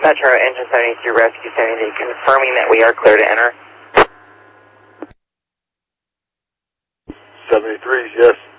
Metro Engine 73 Rescue 73, confirming that we are clear to enter. 73, yes.